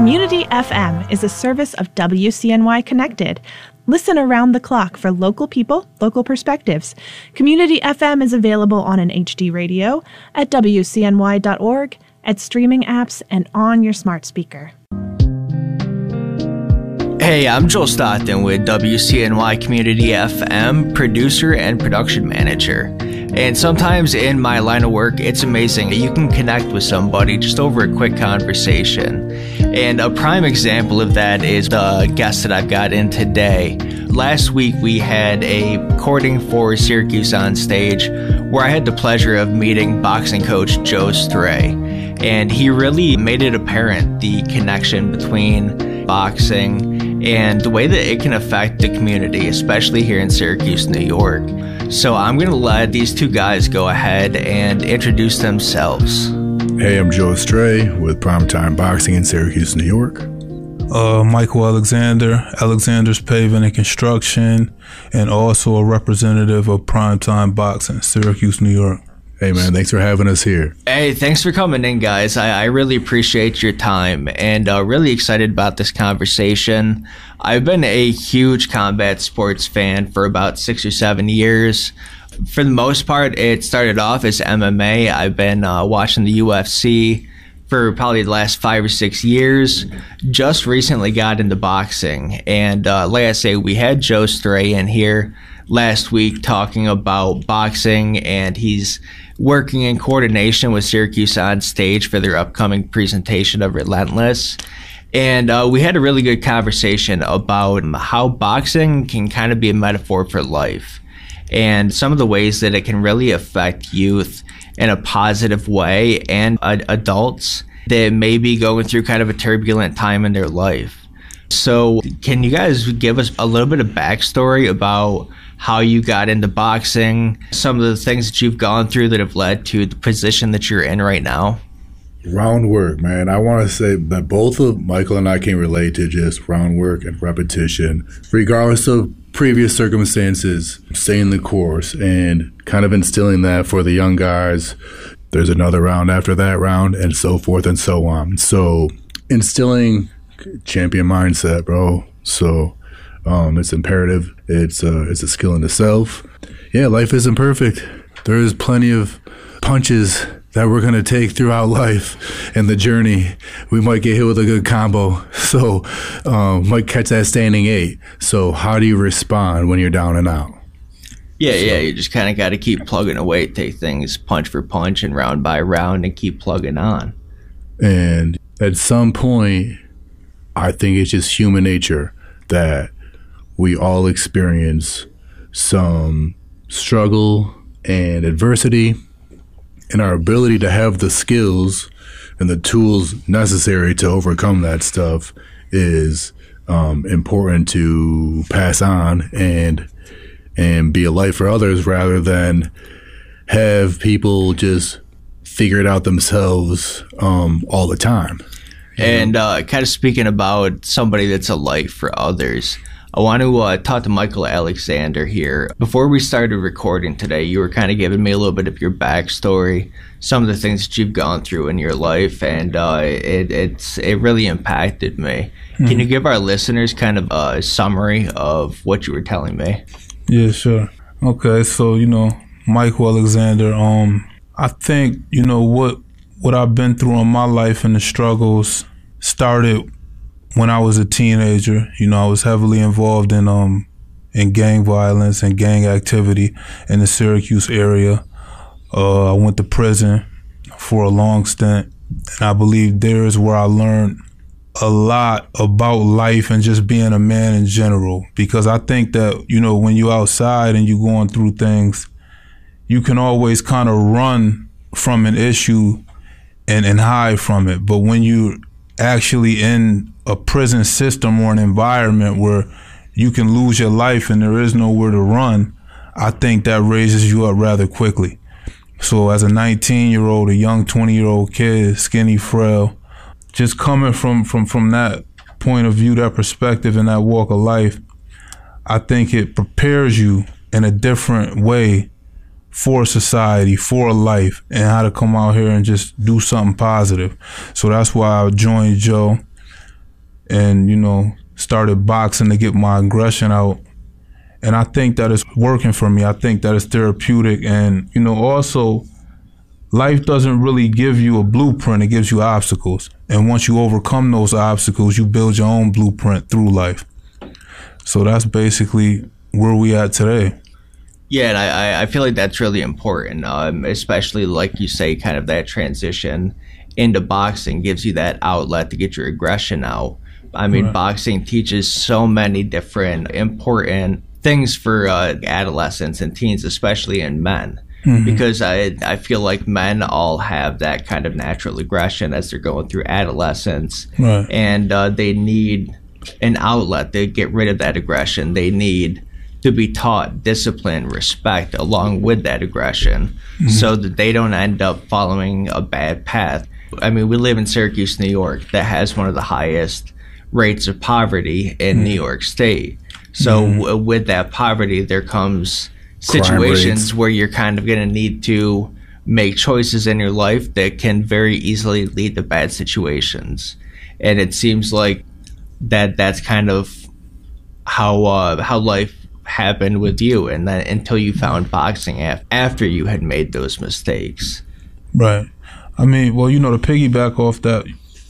Community FM is a service of WCNY Connected. Listen around the clock for local people, local perspectives. Community FM is available on an HD radio, at WCNY.org, at streaming apps, and on your smart speaker. Hey, I'm Joel Stockton with WCNY Community FM, producer and production manager. And sometimes in my line of work, it's amazing that you can connect with somebody just over a quick conversation. And a prime example of that is the guest that I've got in today. Last week, we had a recording for Syracuse on Stage where I had the pleasure of meeting boxing coach Joe Stray. And he really made it apparent the connection between boxing and the way that it can affect the community, especially here in Syracuse, New York. So I'm going to let these two guys go ahead and introduce themselves. Hey, I'm Joe Stray with Primetime Boxing in Syracuse, New York. Michael Alexander, Alexander's Paving and Construction, and also a representative of Primetime Boxing, Syracuse, New York. Hey, man, thanks for having us here. Hey, thanks for coming in, guys. I really appreciate your time and really excited about this conversation. I've been a huge combat sports fan for about 6 or 7 years. For the most part, it started off as MMA. I've been watching the UFC for probably the last 5 or 6 years. Just recently got into boxing. And like I say, we had Joe Stray in here last week talking about boxing, and he's working in coordination with Syracuse on Stage for their upcoming presentation of Relentless. And we had a really good conversation about how boxing can kind of be a metaphor for life and some of the ways that it can really affect youth in a positive way and adults that may be going through kind of a turbulent time in their life. So can you guys give us a little bit of backstory about how you got into boxing, some of the things that you've gone through that have led to the position that you're in right now? Round work, man. I want to say that both of Michael and I can relate to just round work and repetition, regardless of previous circumstances, staying the course and kind of instilling that for the young guys. There's another round after that round and so forth and so on. So instilling champion mindset, bro. So it's imperative. It's a skill in itself. Yeah, life isn't perfect. There is plenty of punches that we're going to take throughout life and the journey. We might get hit with a good combo. So might catch that standing 8. So how do you respond when you're down and out? Yeah, you just kind of got to keep plugging away, take things punch for punch and round by round and keep plugging on. And at some point, I think it's just human nature that we all experience some struggle and adversity, and our ability to have the skills and the tools necessary to overcome that stuff is important to pass on and be a light for others rather than have people just figure it out themselves all the time. And kind of speaking about somebody that's a light for others, I want to talk to Michael Alexander here. Before we started recording today, you were kind of giving me a little bit of your backstory, some of the things that you've gone through in your life, and it really impacted me. Mm-hmm. Can you give our listeners kind of a summary of what you were telling me? Yeah, sure. Okay, so, Michael Alexander, I think, what I've been through in my life and the struggles started when I was a teenager. I was heavily involved in gang violence and gang activity in the Syracuse area. I went to prison for a long stint, and I believe there is where I learned a lot about life and just being a man in general. Because I think that, when you're outside and you're going through things, you can always kind of run from an issue and hide from it. But when you're actually in a prison system or an environment where you can lose your life and there is nowhere to run, I think that raises you up rather quickly. So as a 19-year-old, a young 20-year-old kid, skinny, frail, just coming from that point of view, that perspective and that walk of life, I think it prepares you in a different way for society, for life, and how to come out here and just do something positive. So that's why I joined Joe. and, you know, started boxing to get my aggression out. And I think that it's working for me. I think that it's therapeutic. And, you know, also, life doesn't really give you a blueprint. It gives you obstacles. And once you overcome those obstacles, you build your own blueprint through life. So that's basically where we at today. Yeah, and I feel like that's really important, especially like you say, kind of that transition into boxing gives you that outlet to get your aggression out. I mean, right. Boxing teaches so many different important things for adolescents and teens, especially in men. Mm-hmm. Because I feel like men all have that kind of natural aggression as they're going through adolescence. Right. And they need an outlet to get rid of that aggression. They need to be taught discipline, respect along with that aggression, mm-hmm. so that they don't end up following a bad path. I mean, we live in Syracuse, New York, that has one of the highest rates of poverty in mm-hmm. New York State. So with that poverty, there comes situations where you're kind of going to need to make choices in your life that can very easily lead to bad situations. And it seems like that's kind of how life happened with you, and then until you found boxing after you had made those mistakes. Right. I mean, well, you know, to piggyback off that,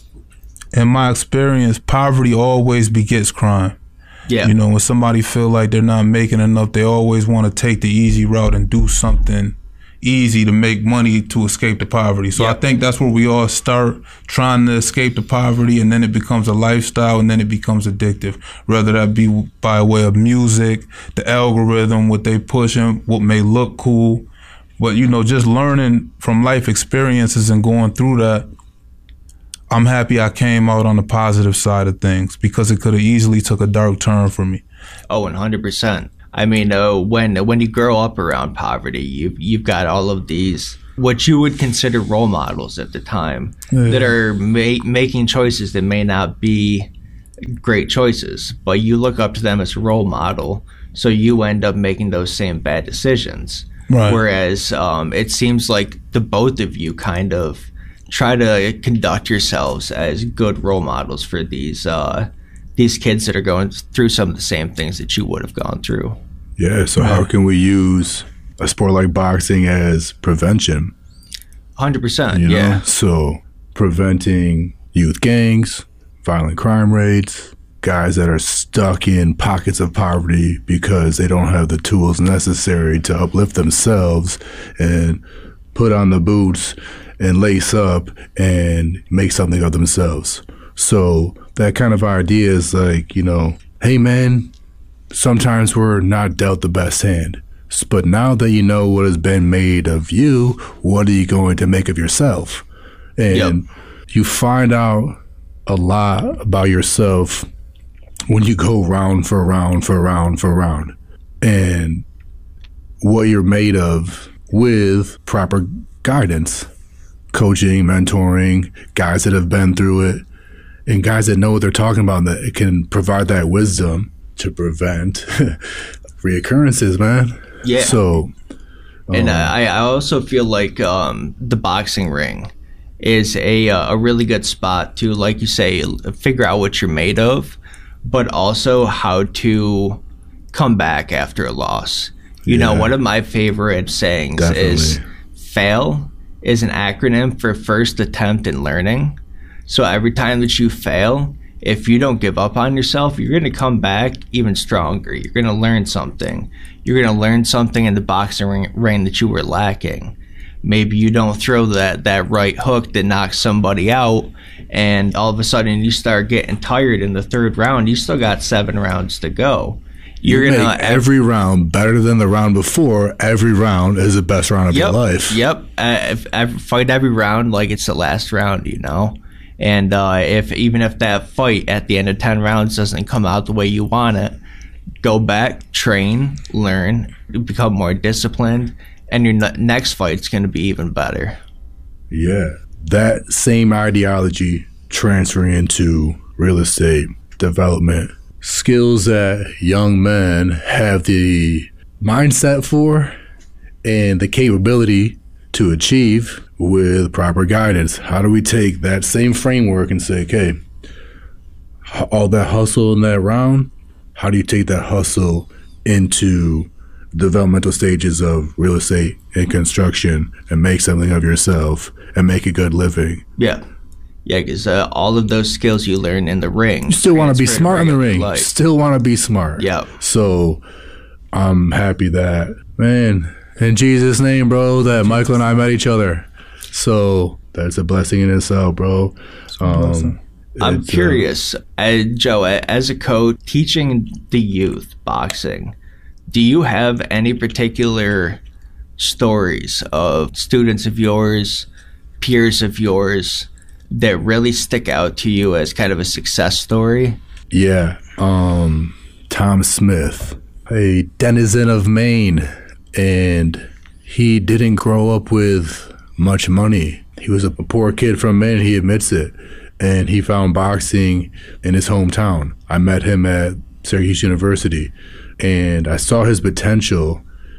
in my experience, poverty always begets crime. Yeah. You know, when somebody feel like they're not making enough, they always want to take the easy route and do something easy to make money to escape the poverty. So I think that's where we all start, trying to escape the poverty, and then it becomes a lifestyle, and then it becomes addictive, whether that be by way of music, the algorithm, what they pushing, what may look cool. But, you know, just learning from life experiences and going through that, I'm happy I came out on the positive side of things, because it could have easily took a dark turn for me. Oh, 100%. I mean, when you grow up around poverty, you've got all of these what you would consider role models at the time that are making choices that may not be great choices, but you look up to them as a role model, so you end up making those same bad decisions. Right. Whereas it seems like the both of you kind of try to conduct yourselves as good role models for these kids that are going through some of the same things that you would have gone through. Yeah, so how can we use a sport like boxing as prevention? 100%, you know? Yeah. So preventing youth gangs, violent crime rates, guys that are stuck in pockets of poverty because they don't have the tools necessary to uplift themselves and put on the boots and lace up and make something of themselves. So that kind of idea is like, you know, hey man, sometimes we're not dealt the best hand. But now that you know what has been made of you, what are you going to make of yourself? And you find out a lot about yourself when you go round for round for round for round. And what you're made of with proper guidance, coaching, mentoring, guys that have been through it, and guys that know what they're talking about, that it can provide that wisdom to prevent reoccurrences, man. Yeah. So, and I also feel like the boxing ring is a really good spot to, like you say, figure out what you're made of, but also how to come back after a loss. You know, one of my favorite sayings is FAIL is an acronym for first attempt in learning. So every time that you fail, if you don't give up on yourself, you're going to come back even stronger. You're going to learn something. You're going to learn something in the boxing ring that you were lacking. Maybe you don't throw that right hook that knocks somebody out, and all of a sudden you start getting tired in the third round. You still got 7 rounds to go. You're going to make every round better than the round before. Every round is the best round of your life. Yep. Fight every round like it's the last round, you know? And even if that fight at the end of 10 rounds doesn't come out the way you want it, go back, train, learn, become more disciplined, and your next fight's going to be even better. Yeah. That same ideology transferring into real estate development, skills that young men have the mindset for and the capability to achieve with proper guidance. How do we take that same framework and say, okay, all that hustle in that round, how do you take that hustle into developmental stages of real estate and construction and make something of yourself and make a good living? Yeah. Yeah, because all of those skills you learn in the ring. You still want to be smart in the ring. You still want to be smart. Yeah. So I'm happy that, man, in Jesus' name, bro, that Michael and I met each other. So that's a blessing in itself, bro. I'm curious, Joe, as a coach teaching the youth boxing, do you have any particular stories of students of yours, peers of yours, that really stick out to you as kind of a success story? Yeah. Tom Smith, a denizen of Maine, and he didn't grow up with much money. He was a poor kid from Maine, he admits it, and he found boxing in his hometown. I met him at Syracuse University, and I saw his potential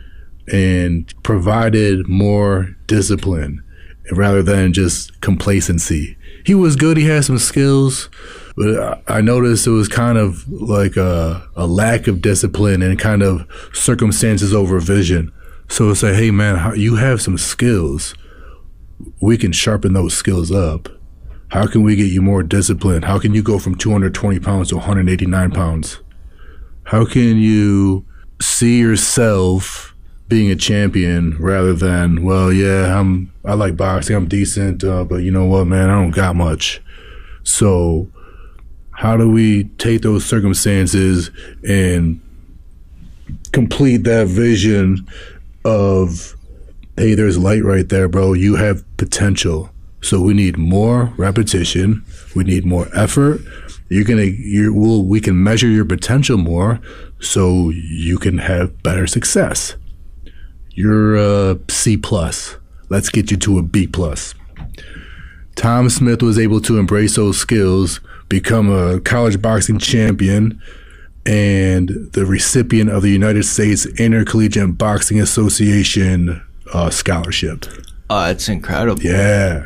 and provided more discipline rather than just complacency. He was good, he had some skills, but I noticed it was kind of like a lack of discipline and kind of circumstances over vision. So it's like, hey man, you have some skills. We can sharpen those skills up. How can we get you more discipline? How can you go from 220 pounds to 189 pounds? How can you see yourself being a champion rather than, well, yeah, I like boxing, I'm decent, but you know what, man, I don't got much. So how do we take those circumstances and complete that vision of, hey, there's light right there, bro. You have potential. So we need more repetition. We need more effort. We can measure your potential more so you can have better success. You're a C+. Let's get you to a B+. Tom Smith was able to embrace those skills, become a college boxing champion, and the recipient of the United States Intercollegiate Boxing Association scholarship. It's incredible. Yeah.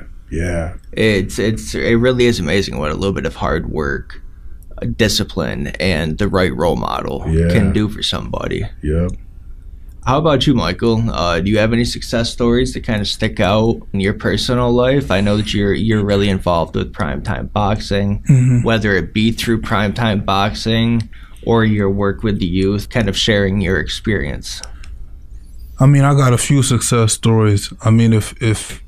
It really is amazing what a little bit of hard work, discipline, and the right role model can do for somebody. Yep. How about you, Michael? Do you have any success stories that kind of stick out in your personal life? I know that you're really involved with Primetime Boxing, whether it be through Primetime Boxing or your work with the youth, kind of sharing your experience. I mean, I got a few success stories. I mean, if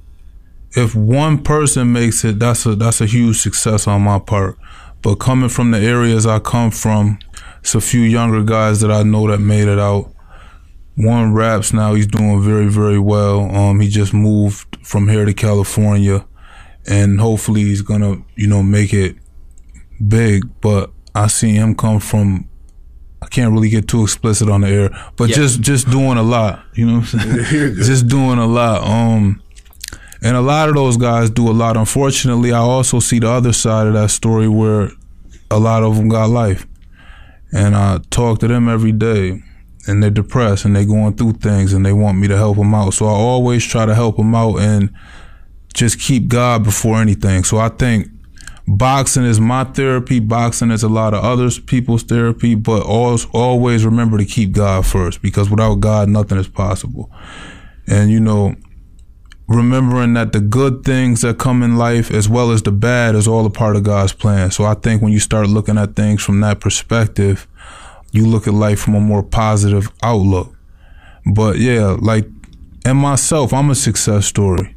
one person makes it, that's a huge success on my part. But coming from the areas I come from, it's a few younger guys that I know that made it out. One raps now, he's doing very, very well. He just moved from here to California, and hopefully he's gonna, make it big. But I seen him come from, I can't really get too explicit on the air, but just doing a lot, you know what I'm saying? Just doing a lot. And a lot of those guys do a lot. Unfortunately, I also see the other side of that story where a lot of them got life. And I talk to them every day, and they're depressed and they're going through things and they want me to help them out. So I always try to help them out and just keep God before anything. So I think boxing is my therapy. Boxing is a lot of other people's therapy, but always remember to keep God first, because without God, nothing is possible. And, remembering that the good things that come in life as well as the bad is all a part of God's plan. So I think when you start looking at things from that perspective, you look at life from a more positive outlook. But yeah, and myself, I'm a success story.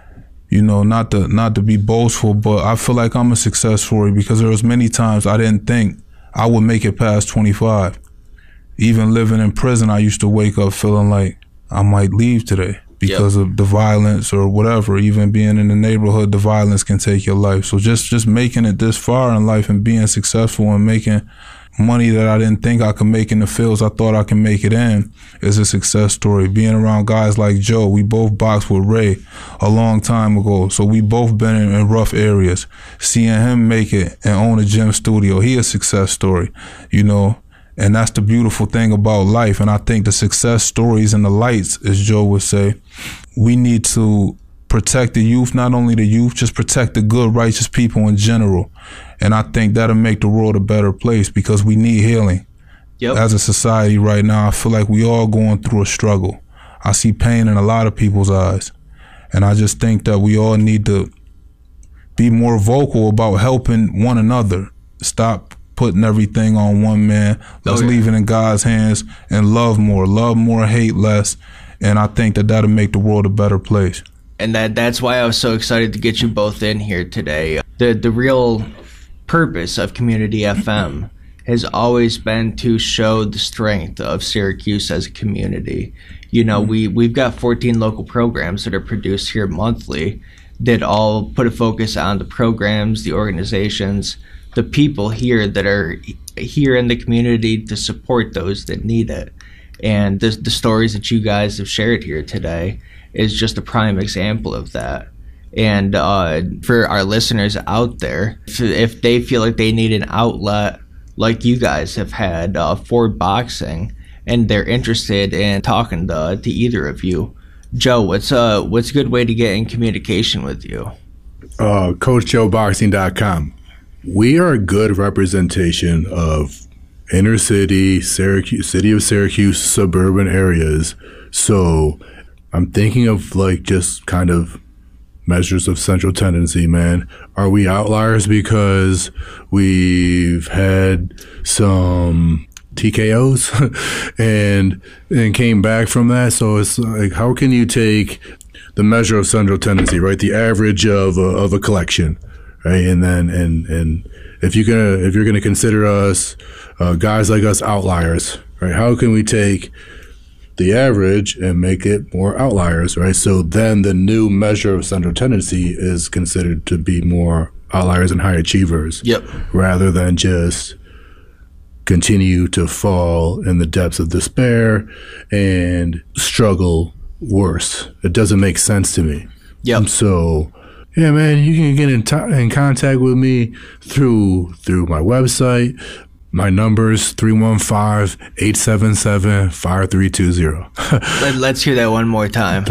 Not to be boastful, but I feel like I'm a success story because there was many times I didn't think I would make it past 25. Even living in prison, I used to wake up feeling like I might leave today because of the violence or whatever. Even being in the neighborhood, the violence can take your life. So just making it this far in life and being successful and making money that I didn't think I could make in the fields I thought I could make it in is a success story. Being around guys like Joe, we both boxed with Ray a long time ago, so we both been in rough areas. Seeing him make it and own a gym studio, he a success story, and that's the beautiful thing about life. And I think the success stories and the lights, as Joe would say, we need to protect the youth, not only the youth, just protect the good, righteous people in general. And I think that'll make the world a better place because we need healing. Yep. As a society right now, I feel like we all going through a struggle. I see pain in a lot of people's eyes. And I just think that we all need to be more vocal about helping one another. Stop putting everything on one man. Let's leave it in God's hands and love more, hate less. And I think that that'll make the world a better place. And that's why I was so excited to get you both in here today. The real purpose of Community FM has always been to show the strength of Syracuse as a community. You know, we've got 14 local programs that are produced here monthly that all put a focus on the programs, the organizations, the people here that are here in the community to support those that need it. And the stories that you guys have shared here today is just a prime example of that. And for our listeners out there, if they feel like they need an outlet like you guys have had for boxing, and they're interested in talking to either of you, Joe, what's a good way to get in communication with you? CoachJoeBoxing.com. We are a good representation of inner city, Syracuse, city of Syracuse, suburban areas. So I'm thinking of like just kind of measures of central tendency, man. Are we outliers because we've had some TKOs and came back from that? So it's like, how can you take the measure of central tendency, right? The average of a collection, right? And then and if you're gonna consider us guys like us outliers, right? How can we take the average and make it more outliers, right? So then the new measure of central tendency is considered to be more outliers and high achievers. Yep. Rather than just continue to fall in the depths of despair and struggle worse. It doesn't make sense to me. Yep. So, yeah, man, you can get in contact with me through my website. My number's 315-877-5320. Let's hear that one more time.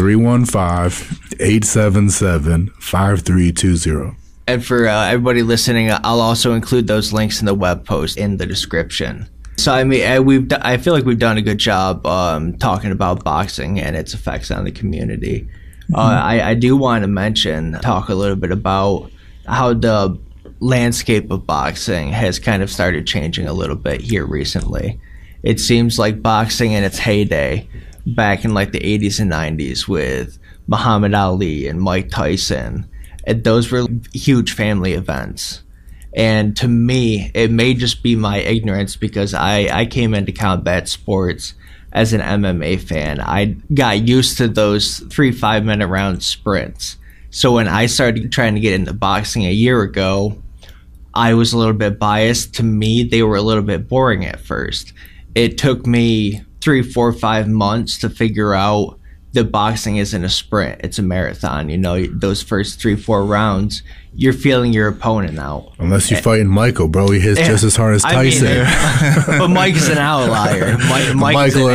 315-877-5320. And for everybody listening, I'll also include those links in the web post in the description. So I mean, I feel like we've done a good job talking about boxing and its effects on the community. Mm-hmm. I do want to talk a little bit about how the landscape of boxing has kind of started changing a little bit here recently. It seems like boxing in its heyday back in like the 80s and 90s with Muhammad Ali and Mike Tyson, those were huge family events. And to me, it may just be my ignorance because I came into combat sports as an MMA fan. I got used to those 3 5-minute round sprints. So when I started trying to get into boxing a year ago, I was a little bit biased. To me, they were a little bit boring at first. It took me 3, 4, 5 months to figure out that boxing isn't a sprint, it's a marathon. You know, those first 3, 4 rounds, you're feeling your opponent out. Unless you're fighting Michael, bro. He hits just as hard as Tyson. But Mike is an outlier. Michael.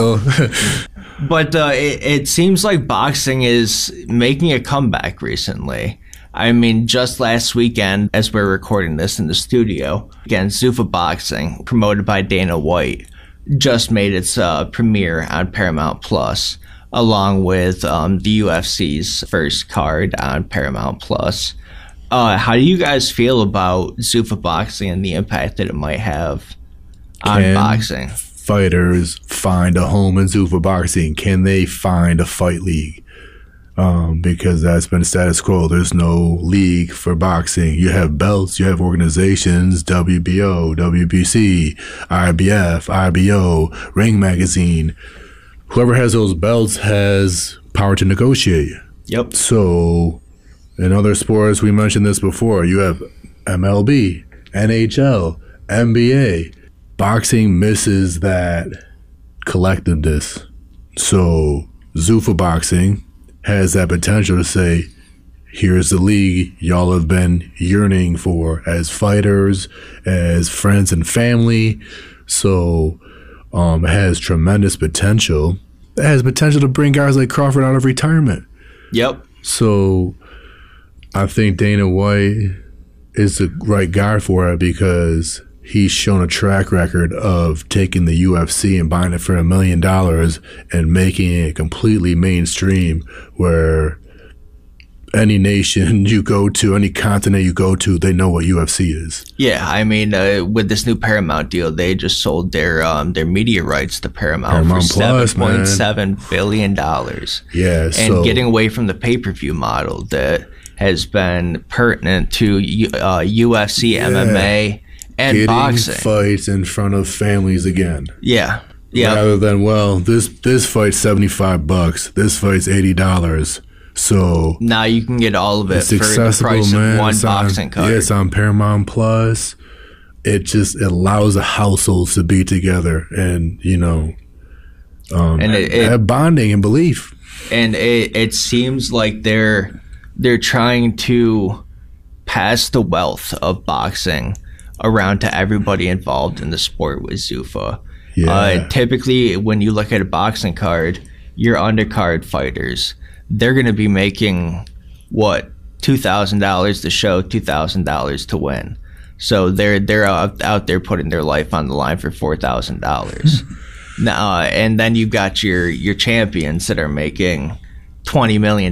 But it seems like boxing is making a comeback recently. I mean, just last weekend, as we're recording this in the studio, again, Zuffa Boxing, promoted by Dana White, just made its premiere on Paramount Plus, along with the UFC's first card on Paramount Plus. How do you guys feel about Zuffa Boxing and the impact that it might have on boxing? Fighters find a home in Zuffa Boxing? Can they find a fight league? Because that's been status quo. There's no league for boxing. You have belts, you have organizations, WBO, WBC, IBF, IBO, Ring Magazine. Whoever has those belts has power to negotiate. Yep. So in other sports, we mentioned this before, you have MLB, NHL, NBA. Boxing misses that collectiveness. So Zuffa Boxing has that potential to say, here's the league y'all have been yearning for as fighters, as friends and family. So it has tremendous potential. It has potential to bring guys like Crawford out of retirement. Yep. So I think Dana White is the right guy for it because he's shown a track record of taking the UFC and buying it for $1 million and making it completely mainstream where any nation you go to, any continent you go to, they know what UFC is. Yeah, I mean, with this new Paramount deal, they just sold their media rights to Paramount for $7.7 billion. Yeah, and getting away from the pay-per-view model that has been pertinent to UFC, MMA, and getting boxing. Fights in front of families again. Yeah. Rather than, well, this fight's $75, this fight's $80. So now you can get all of it it's for accessible, the price man. of one boxing card. Yeah, it's on Paramount Plus. It allows the households to be together and, have bonding and belief. And it seems like they're trying to pass the wealth of boxing around to everybody involved in the sport with Zuffa. Yeah. Typically, when you look at a boxing card, your undercard fighters, they're going to be making, $2,000 to show, $2,000 to win. So they're out there putting their life on the line for $4,000. Now, and then you've got your champions that are making $20 million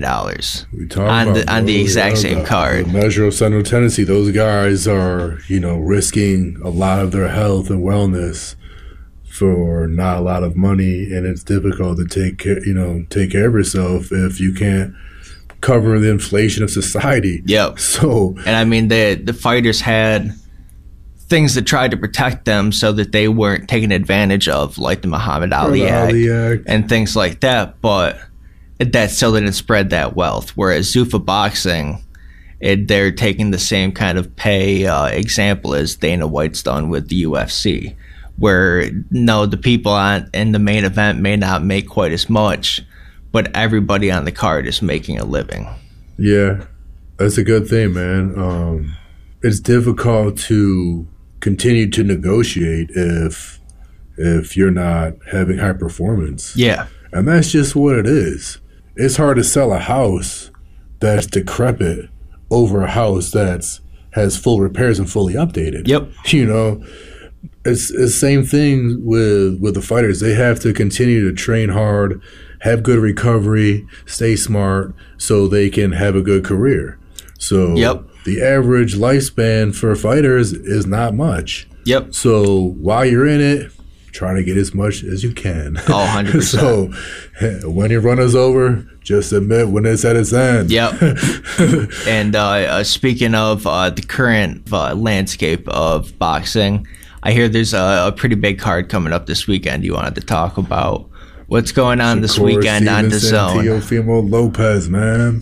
on the exact same card. The measure of Central Tennessee, those guys are, risking a lot of their health and wellness for not a lot of money, and it's difficult to take care of yourself if you can't cover the inflation of society. Yep. So, and I mean, the fighters had things that tried to protect them so that they weren't taken advantage of, like the Muhammad Ali Act and things like that, but that still didn't spread that wealth. Whereas Zuffa Boxing, they're taking the same kind of pay example as Dana White's done with the UFC, where the people in the main event may not make quite as much, but everybody on the card is making a living. Yeah, that's a good thing, man. It's difficult to continue to negotiate if you're not having high performance. Yeah. And that's just what it is. It's hard to sell a house that's decrepit over a house that's has full repairs and fully updated. Yep. It's the same thing with the fighters. They have to continue to train hard, have good recovery, stay smart, so they can have a good career. So the average lifespan for fighters is not much. Yep. So while you're in it, try to get as much as you can. Oh, 100%. So when your run is over, just admit when it's at its end. Yep. And speaking of the current landscape of boxing, I hear there's a pretty big card coming up this weekend. You wanted to talk about what's going on this weekend on DAZN. Teofimo Lopez, man.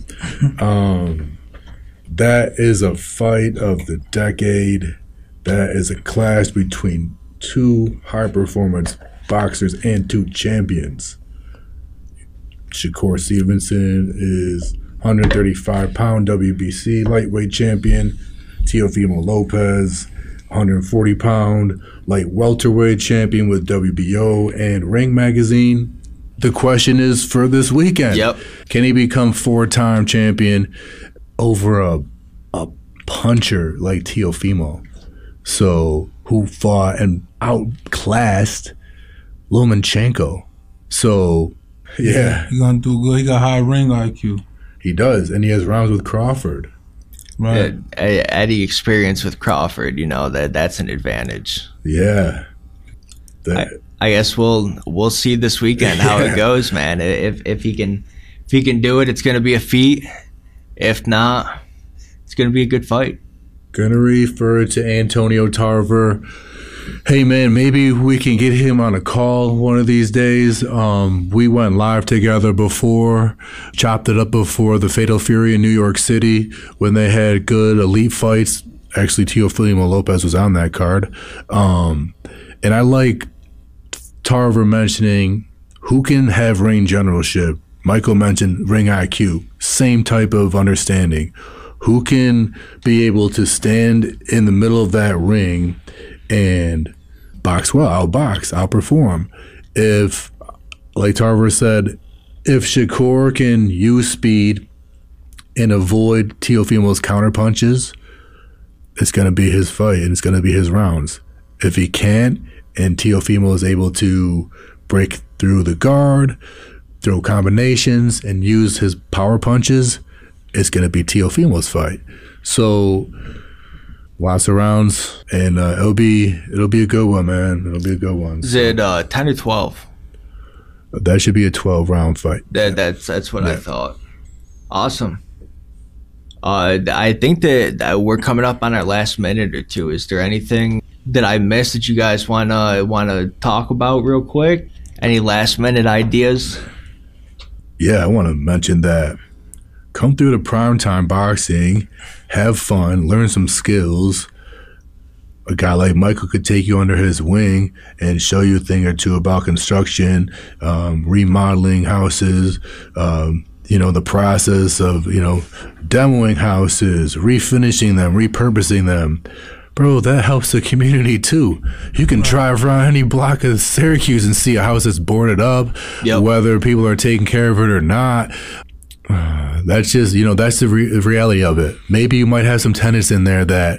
That is a fight of the decade. That is a clash between two high-performance boxers and two champions. Shakur Stevenson is 135-pound WBC lightweight champion. Teofimo Lopez, 140-pound light welterweight champion with WBO and Ring Magazine. The question is for this weekend. Yep. Can he become four-time champion over a puncher like Teofimo? So, who fought and outclassed Lomachenko. So, yeah. He's going to do good. He got high ring IQ. He does, and he has rounds with Crawford. Right. Any experience with Crawford, that's an advantage. Yeah. I guess we'll see this weekend how it goes, man. If he can do it, it's going to be a feat. If not, it's going to be a good fight. Gonna refer to Antonio Tarver. Hey man, maybe we can get him on a call one of these days. We went live together before, chopped it up before the Fatal Fury in New York City when they had good elite fights. Actually, Teofimo Lopez was on that card. And I like Tarver mentioning who can have ring generalship. Michael mentioned ring IQ. Same type of understanding. Who can be able to stand in the middle of that ring and box well, outbox, outperform? If, like Tarver said, if Shakur can use speed and avoid Teofimo's counterpunches, it's going to be his fight and it's going to be his rounds. If he can't, and Teofimo is able to break through the guard, throw combinations, and use his power punches, it's going to be Teofimo's fight. So lots of rounds, and it'll be a good one, man. It'll be a good one. Is it 10 or 12? That should be a 12-round fight. That's what I thought. Awesome. I think that we're coming up on our last minute or two. Is there anything that I missed that you guys wanna talk about real quick? Any last minute ideas? Yeah, I want to mention that. Come through to Primetime Boxing, have fun, learn some skills. A guy like Michael could take you under his wing and show you a thing or two about construction, remodeling houses, the process of, demoing houses, refinishing them, repurposing them. Bro, that helps the community too. You can drive around any block of Syracuse and see a house that's boarded up, whether people are taking care of it or not. That's just, that's the reality of it. Maybe you might have some tenants in there that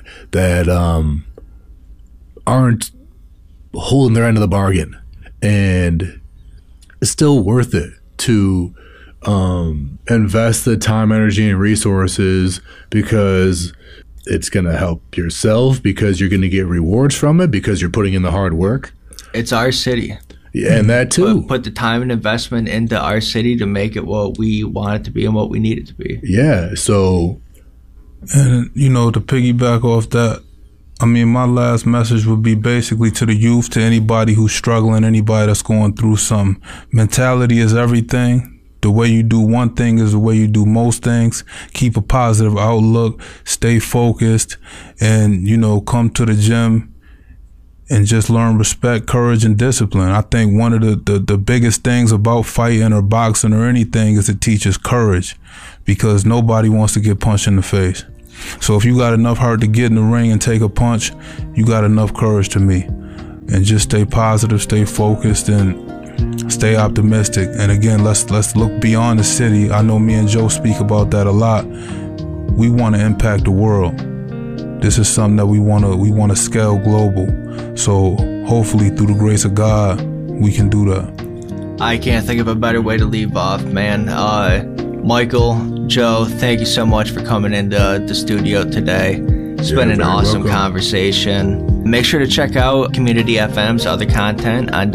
aren't holding their end of the bargain, and it's still worth it to invest the time, energy, and resources, because it's going to help yourself, because you're going to get rewards from it, because you're putting in the hard work. It's our city. Yeah, and that too. Put the time and investment into our city to make it what we want it to be and what we need it to be. Yeah, so. And, to piggyback off that, my last message would be basically to the youth, to anybody who's struggling, anybody that's going through some. Mentality is everything. The way you do one thing is the way you do most things. Keep a positive outlook, stay focused, and, come to the gym and just learn respect, courage, and discipline. I think one of the biggest things about fighting or boxing or anything is it teaches courage, because nobody wants to get punched in the face. So if you got enough heart to get in the ring and take a punch, you got enough courage to me. And just stay positive, stay focused, and stay optimistic. And again, let's look beyond the city. I know me and Joe speak about that a lot. We want to impact the world. This is something that we want to scale global. So hopefully, through the grace of God, we can do that. I can't think of a better way to leave off, man. Michael, Joe, thank you so much for coming into the studio today. It's been an awesome conversation. Make sure to check out Community FM's other content on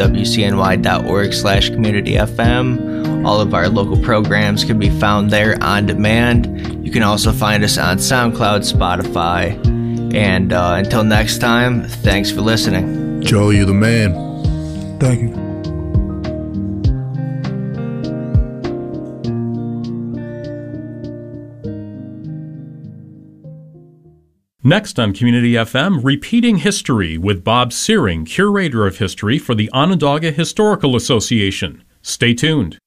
WCNY.org/CommunityFM. All of our local programs can be found there on demand. You can also find us on SoundCloud, Spotify. And until next time, thanks for listening. Joe, you're the man. Thank you. Next on Community FM, Repeating History with Bob Searing, Curator of History for the Onondaga Historical Association. Stay tuned.